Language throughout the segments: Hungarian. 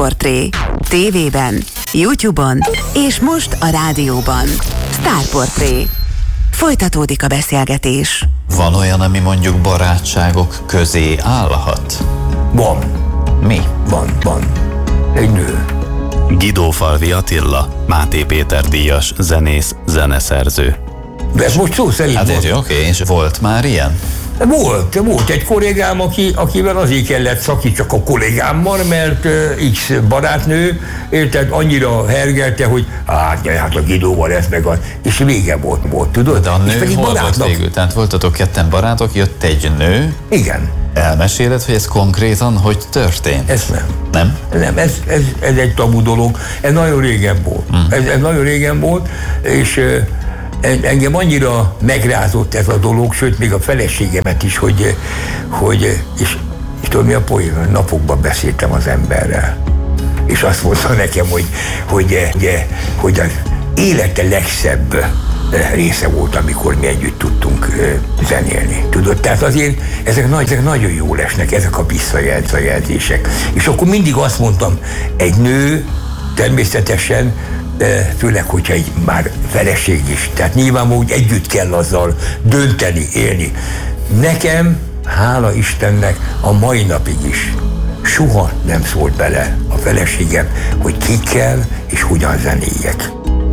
Sztárportré. TV-ben, YouTube-on és most a rádióban. Sztárportré. Folytatódik a beszélgetés. Van olyan, ami mondjuk barátságok közé állhat? Van. Mi? Van. Egy nő. Guidófalvi Attila, Máté Péter díjas zenész, zeneszerző. De ez most szó szerint Hát van. oké, és volt már ilyen? Volt egy kollégám, akivel azért kellett szakítsak a kollégámmal, mert X barátnő, érted, annyira hergelte, hogy hát a Guidóval ez meg az, és vége volt, tudod? De a nő hol volt végül? Tehát voltatok ketten barátok, jött egy nő. Igen. Elmeséled, hogy ez konkrétan hogy történt? Ez nem. Nem? Nem, ez egy tabu dolog. Ez nagyon régen volt. Ez nagyon régen volt, és engem annyira megrázott ez a dolog, sőt, még a feleségemet is, és tudod mi a poén? Napokban beszéltem az emberrel. És azt mondta nekem, hogy az élete legszebb része volt, amikor mi együtt tudtunk zenélni. Tudod? Tehát azért ezek nagyon jól esnek, ezek a visszajelzések. És akkor mindig azt mondtam, egy nő természetesen, főleg, hogyha egy már feleség is. Tehát nyilvánvalóan úgy együtt kell azzal dönteni, élni. Nekem, hála Istennek, a mai napig is soha nem szólt bele a feleségem, hogy kikkel és hogyan zenéljek.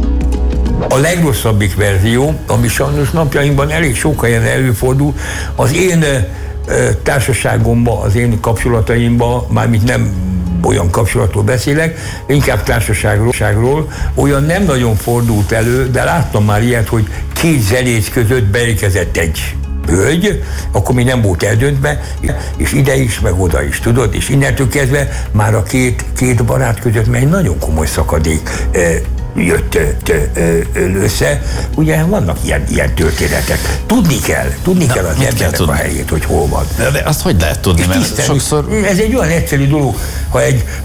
A legrosszabbik verzió, ami sajnos napjainkban elég sok helyen előfordul, az én társaságomban, az én kapcsolataimban, mármint nem olyan kapcsolatról beszélek, inkább társaságról, olyan nem nagyon fordult elő, de láttam már ilyet, hogy két zenész között beérkezett egy hölgy, akkor még nem volt eldöntve, és ide is, meg oda is, tudod, és innentől kezdve már a két barát között egy nagyon komoly szakadék jött össze. Ugye vannak ilyen történetek. Tudni kell az embernek a helyét, hogy hol van. De azt hogy lehet tudni, mert sokszor... Ez egy olyan egyszerű dolog, ha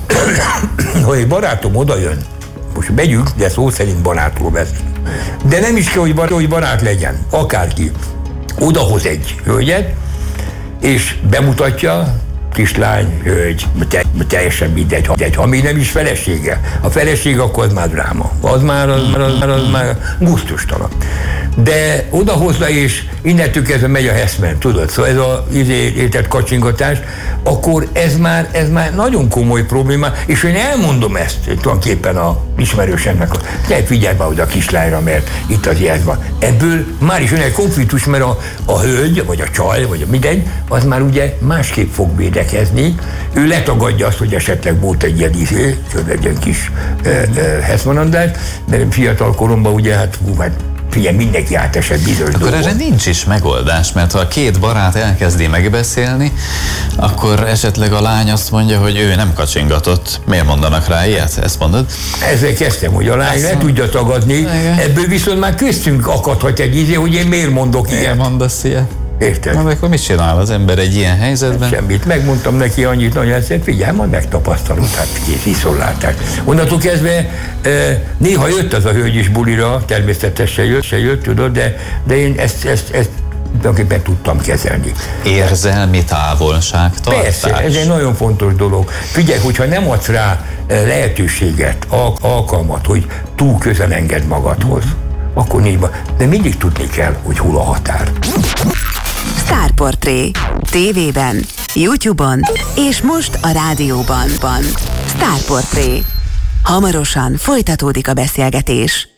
egy barátom odajön, most megyünk, de szó szerint barátról beszél. De nem is kell, hogy barát legyen, akárki. Odahoz egy hölgyet, és bemutatja, kislány, hölgy, teljesen mindegy, ha még nem is felesége. A feleség, akkor az már dráma. Az már gusztustalan. De odahozza, és innentől kezdve megy a heszmen, tudod? Szóval ez az értett kacsingatás, akkor ez már nagyon komoly probléma, és én elmondom ezt tulajdonképpen a ismerősemnek, ne figyelj már oda a kislányra, mert itt az ilyen van. Ebből már is jön egy konfliktus, mert a hölgy, vagy a csaj, vagy a mindegy, az már másképp fog védekezni. Ő letagadja azt, hogy esetleg volt egy ilyen kis heszmanandás, mert fiatal koromban hát figyelj, mindenki átesett bizonyos Akkor dolgon. erre nincs is megoldás, mert ha a két barát elkezdi megbeszélni, akkor esetleg a lány azt mondja, hogy ő nem kacsingatott. Miért mondanak rá ilyet? Ezt mondod? Ezzel kezdtem, hogy a lány ne tudja tagadni, ebből viszont már köztünk akadhat egy hogy én miért mondok ilyet. Miért mondasz ilyet? Érted? Na, akkor mit csinál az ember egy ilyen helyzetben? Semmit. Megmondtam neki annyit, nagyon egyszerűen, figyelj, majd megtapasztalod, hát kész viszontlátás. Onnantól kezdve néha jött az a hölgy is bulira, természetesen se jött, tudod, de én ezt tulajdonképpen tudtam kezelni. Érzelmi távolságtartás? Persze, ez egy nagyon fontos dolog. Figyelj, hogyha nem adsz rá lehetőséget, alkalmat, hogy túl közel enged magadhoz, akkor nincs baj. De mindig tudni kell, hogy hol a határ. Sztárportré. TV-ben, YouTube-on és most a rádióban. Sztárportré. Hamarosan folytatódik a beszélgetés.